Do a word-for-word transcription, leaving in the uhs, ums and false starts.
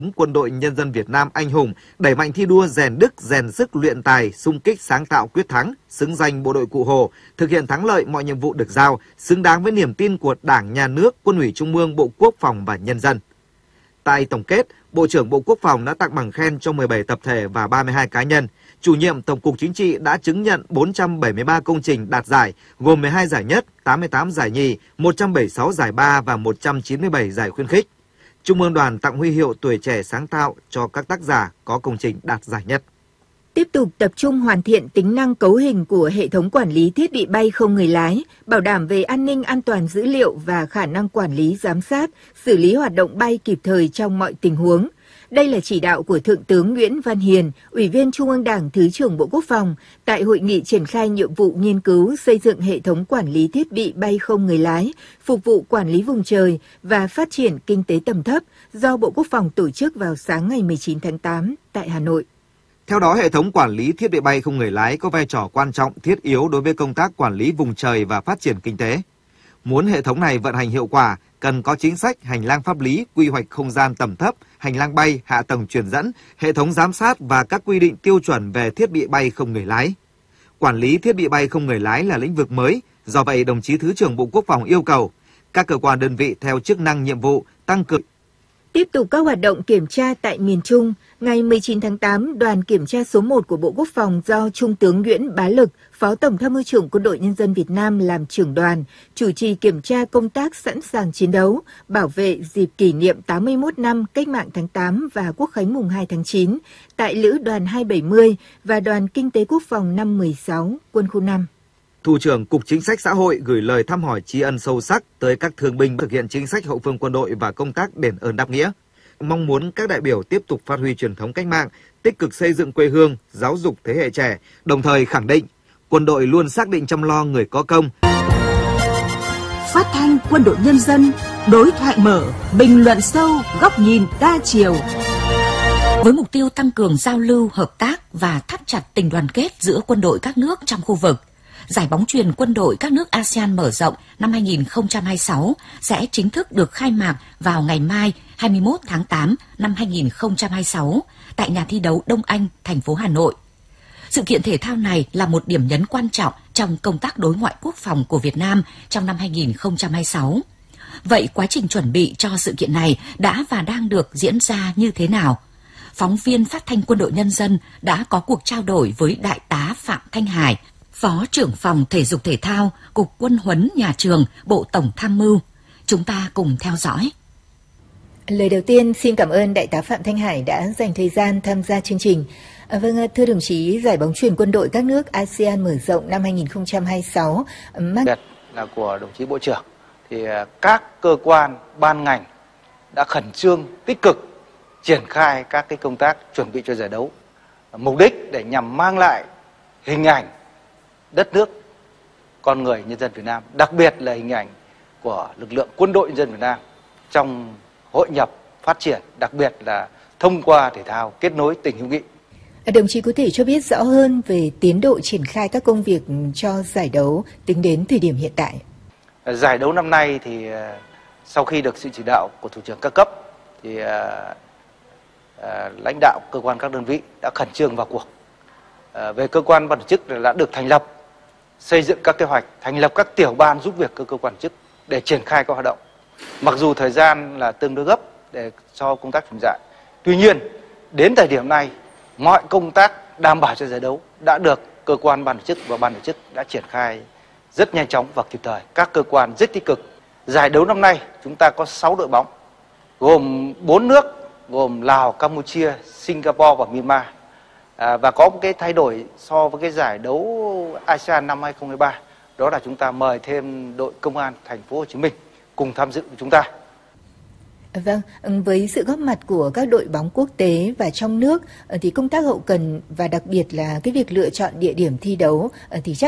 Quân đội Nhân dân Việt Nam anh hùng, đẩy mạnh thi đua rèn đức, rèn sức luyện tài, xung kích sáng tạo quyết thắng, xứng danh bộ đội Cụ Hồ, thực hiện thắng lợi mọi nhiệm vụ được giao, xứng đáng với niềm tin của Đảng, Nhà nước, Quân ủy Trung ương, Bộ Quốc phòng và nhân dân. Tại tổng kết, Bộ trưởng Bộ Quốc phòng đã tặng bằng khen cho mười bảy tập thể và ba mươi hai cá nhân. Chủ nhiệm Tổng cục Chính trị đã chứng nhận bốn trăm bảy mươi ba công trình đạt giải, gồm mười hai giải nhất, tám mươi tám giải nhì, một trăm bảy mươi sáu giải ba và một trăm chín mươi bảy giải khuyến khích. Trung ương Đoàn tặng huy hiệu tuổi trẻ sáng tạo cho các tác giả có công trình đạt giải nhất. Tiếp tục tập trung hoàn thiện tính năng cấu hình của hệ thống quản lý thiết bị bay không người lái, bảo đảm về an ninh an toàn dữ liệu và khả năng quản lý giám sát, xử lý hoạt động bay kịp thời trong mọi tình huống. Đây là chỉ đạo của Thượng tướng Nguyễn Văn Hiền, Ủy viên Trung ương Đảng, Thứ trưởng Bộ Quốc phòng, tại hội nghị triển khai nhiệm vụ nghiên cứu xây dựng hệ thống quản lý thiết bị bay không người lái, phục vụ quản lý vùng trời và phát triển kinh tế tầm thấp do Bộ Quốc phòng tổ chức vào sáng ngày mười chín tháng tám tại Hà Nội. Theo đó, hệ thống quản lý thiết bị bay không người lái có vai trò quan trọng, thiết yếu đối với công tác quản lý vùng trời và phát triển kinh tế. Muốn hệ thống này vận hành hiệu quả, cần có chính sách, hành lang pháp lý, quy hoạch không gian tầm thấp, hành lang bay, hạ tầng truyền dẫn, hệ thống giám sát và các quy định tiêu chuẩn về thiết bị bay không người lái. Quản lý thiết bị bay không người lái là lĩnh vực mới, do vậy đồng chí Thứ trưởng Bộ Quốc phòng yêu cầu các cơ quan đơn vị theo chức năng nhiệm vụ tăng cường. Tiếp tục các hoạt động kiểm tra tại miền Trung, ngày mười chín tháng tám, đoàn kiểm tra số một của Bộ Quốc phòng do Trung tướng Nguyễn Bá Lực, Phó Tổng tham mưu trưởng Quân đội Nhân dân Việt Nam làm trưởng đoàn, chủ trì kiểm tra công tác sẵn sàng chiến đấu, bảo vệ dịp kỷ niệm tám mươi mốt năm Cách mạng tháng tám và Quốc khánh mùng hai tháng chín tại Lữ đoàn hai bảy mươi và Đoàn Kinh tế Quốc phòng năm mười sáu, Quân khu năm. Thủ trưởng Cục Chính sách Xã hội gửi lời thăm hỏi tri ân sâu sắc tới các thương binh thực hiện chính sách hậu phương quân đội và công tác đền ơn đáp nghĩa. Mong muốn các đại biểu tiếp tục phát huy truyền thống cách mạng, tích cực xây dựng quê hương, giáo dục thế hệ trẻ, đồng thời khẳng định quân đội luôn xác định chăm lo người có công. Phát thanh Quân đội Nhân dân, đối thoại mở, bình luận sâu, góc nhìn đa chiều. Với mục tiêu tăng cường giao lưu, hợp tác và thắt chặt tình đoàn kết giữa quân đội các nước trong khu vực, Giải bóng chuyền quân đội các nước a sê an mở rộng năm hai nghìn không trăm hai mươi sáu sẽ chính thức được khai mạc vào ngày mai hai mươi mốt tháng tám năm hai nghìn không trăm hai mươi sáu tại nhà thi đấu Đông Anh, thành phố Hà Nội. Sự kiện thể thao này là một điểm nhấn quan trọng trong công tác đối ngoại quốc phòng của Việt Nam trong năm hai nghìn không trăm hai mươi sáu. Vậy quá trình chuẩn bị cho sự kiện này đã và đang được diễn ra như thế nào? Phóng viên Phát thanh Quân đội Nhân dân đã có cuộc trao đổi với Đại tá Phạm Thanh Hải, Phó trưởng phòng Thể dục Thể thao, Cục Quân huấn Nhà trường, Bộ Tổng tham mưu. Chúng ta cùng theo dõi. Lời đầu tiên, xin cảm ơn Đại tá Phạm Thanh Hải đã dành thời gian tham gia chương trình. À, vâng, thưa đồng chí, Giải bóng chuyền quân đội các nước a sê an mở rộng năm hai nghìn không trăm hai mươi sáu. Mắc... Biệt là của đồng chí Bộ trưởng, thì các cơ quan, ban ngành đã khẩn trương, tích cực triển khai các cái công tác chuẩn bị cho giải đấu. Mục đích để nhằm mang lại hình ảnh đất nước, con người nhân dân Việt Nam, đặc biệt là hình ảnh của lực lượng quân đội nhân dân Việt Nam trong hội nhập, phát triển, đặc biệt là thông qua thể thao kết nối tình hữu nghị. Đồng chí có thể cho biết rõ hơn về tiến độ triển khai các công việc cho giải đấu tính đến thời điểm hiện tại? Giải đấu năm nay thì sau khi được sự chỉ đạo của thủ trưởng các cấp thì uh, uh, lãnh đạo cơ quan các đơn vị đã khẩn trương vào cuộc. Uh, về cơ quan ban tổ chức đã được thành lập, xây dựng các kế hoạch, thành lập các tiểu ban giúp việc cơ quan chức để triển khai các hoạt động. Mặc dù thời gian là tương đối gấp để cho công tác chuẩn bị, tuy nhiên đến thời điểm này mọi công tác đảm bảo cho giải đấu đã được cơ quan ban tổ chức và ban tổ chức đã triển khai rất nhanh chóng và kịp thời. Các cơ quan rất tích cực. Giải đấu năm nay chúng ta có sáu đội bóng gồm bốn nước, gồm Lào, Campuchia, Singapore và Myanmar. À, và có một cái thay đổi so với cái giải đấu a sê an năm hai nghìn không trăm hai mươi ba, đó là chúng ta mời thêm đội công an thành phố Hồ Chí Minh cùng tham dự với chúng ta. Vâng, với sự góp mặt của các đội bóng quốc tế và trong nước thì công tác hậu cần và đặc biệt là cái việc lựa chọn địa điểm thi đấu thì chắc